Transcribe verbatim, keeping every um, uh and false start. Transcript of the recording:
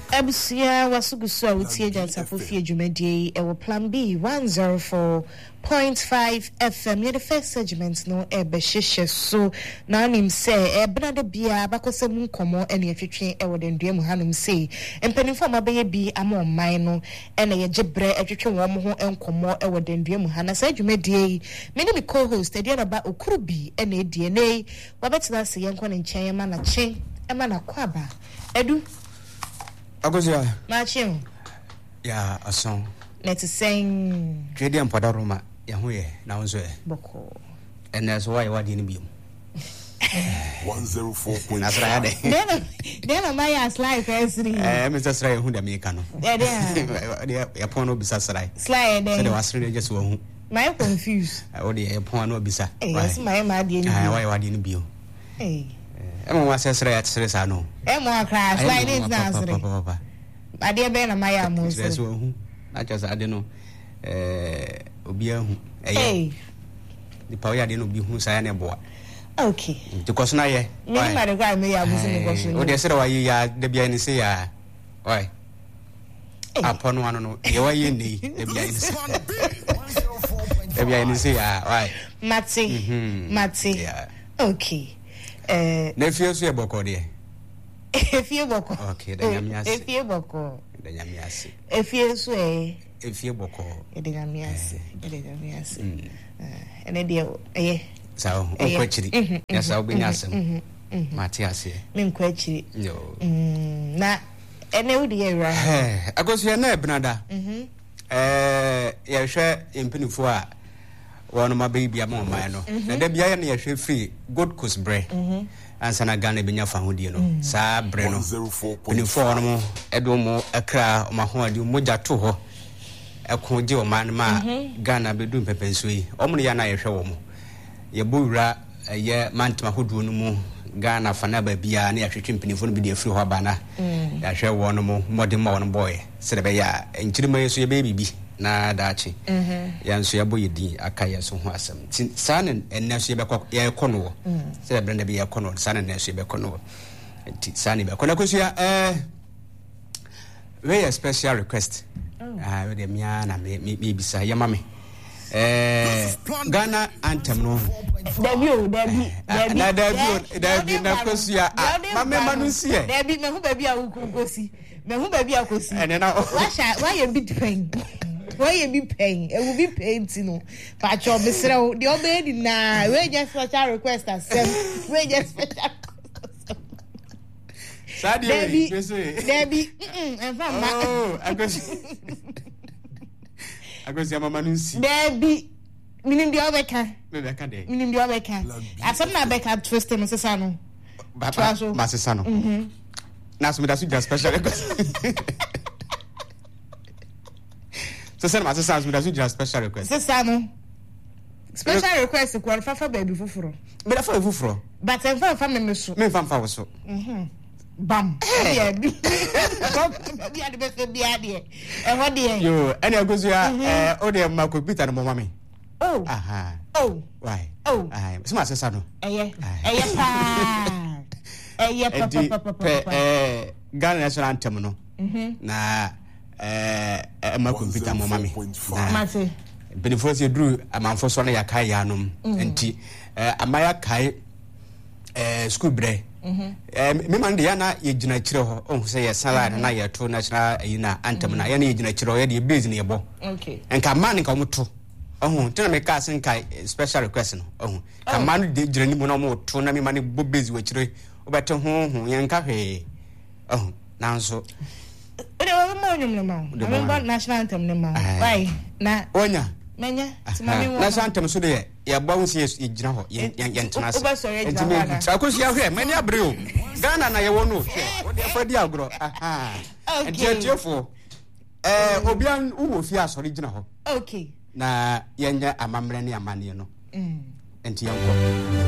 Abusia wasugusu a wutie jansafo fie dwumadie e wo plan B one oh four point five F M. Ye the first segment no e be hyehyɛ so na anim sɛ e benade bia bakosam nkomo ene atwetwe e wo dendua mu hanom sei empanimfo ma beye bi ama ɔman no ene ye gyebre atwetwe wo mo ho nkomo e wo dendua mu ha na sɛ dwumadie me ne me co-host Edia na ba Okurubi ene die nei wabetena se yenko ne nkyɛn ma na kye e ma na kwaba edu Agosia. Machim. Ya ason. Let's sing. Trade and Padaroma, Yahuye, now so. Boko. And that's why what didn't be. one oh four point five. Then, then my ass like everything. Eh, Mister Sly, who the Mekano. Yeah, yeah. Upon no bisa Sly. Sly, then. So was really just one. My confused. I already upon no bisa. Yes, my maddy. Why, why didn't be? Hey. Emma was a Sly at Sresano. Emma crash like this now. I dear Ben and my amos. I just I don't know. Eh, Obia. Hey. The power didn't be who say any boy. Okay. Because now, yeah. Me, my guy, me, I was in the question. Oh, they said, why you are the behind the say, why? Upon one, no, you are in the behind the behind the say, why? Matty, Matty. Yeah. Okay. Eh, nephew, see a boko, dear. If you boko. Okay, then I'm If you boko. Then I'm yassi. If you sway. If you boko. Then I'm yassi. Then I'm yassi. And then dear, eh. So, oh, quite yes, I'll be nassim. Matthias, Mim quite. No. Na, and no dear. I go see a neb, nada. Eh, yeah, share in Pinufua. One of my baby among mine. And there be any free good coast bread. And Sana Gane Binya Fahudino, Sa Breno, Uniformo, Edomo, Akra, Mahua, du Moja Toho, a Condio man, ma, Ghana be doing Pepensui, Omniana show. Ye Bura, a year man to Mahudunumu, Ghana Fanaba Bia, near Chimpini for be a free Habana. I shall one more, modern morning boy, said Baya, and Chilima, baby. Na dachi yan so yabo yedi akaya so ho asem san en na so yebekọ ye kono se brenda be ye kono san na so yebekọ ti san be kono kosia eh very special request ah we de mia na me me bisa ye mame eh Ghana anthem no Debi debi debi na debi debi na kosia mame manusi e debi me hu ba bia kosi me hu ba bia kosi and na why why you be paying why you be paying? It will be paying, you know. But your Mister the obey na we just special request as we just special. Debbie, Debbie, and from oh, I go. I go see Mama Nusi. Debbie, meaning the other can. Meaning the other can. I said my back up twist him, Masano. Masano. Mm-hmm. Now, so that's just special request. So send my sister with a special request. Sister, special request to qualify for baby fufuro. But for fufuro. But I'm from family so. Me from fa so. Mhm. Bam. Yeah. Be the best be idea. And what dear? Yo, any goes you eh o de ma ko bita no mama me. Oh. Aha. Oh. Why? Oh. Ai, so my sister no. Eh eh pa. Eh pa pa pa. Eh Ghana national anthem no. Mhm. Na eh eh ma computer mo mami mate benefo se dru amanfo so na yakai yanom enti eh amaya kai eh school bre eh me man de yana ye gina kire ho on se ye salad na ye to national ina anthem na ye na ye gina kire ho ye de base na ye bo okay enka man nka mo to ohun tena me ka sen kai special request no ohun ka man de gina ni mo na mo to na me man bo base we kire obete ho ho ye nka hwe ohun nanso Ode wa mo nyum no ma. I mean national anthem no ma. Why? Na Onya. Menya. Ti ma mi wo. National anthem so de ya gba wo se ye gina ho ye ntena se. Enti me akosi ahwe mani abre o. Ghana na ye wo no hwe. Wo de fa di agro. Aha. Enti etiefo. Eh obian wo fi asori gina ho. Okay. Na ye nya amamre ne amane no. Mm. Enti yanko.